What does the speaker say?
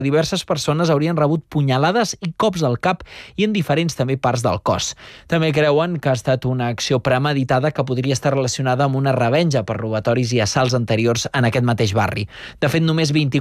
diverses persones haurien rebut punyalades i cops al cap i en diferents també parts del cos. També creuen que ha estat una acció premeditada que podria estar relacionada amb una revenja per robatoris i assalts anteriors en aquest mateix barri. De fet, només 24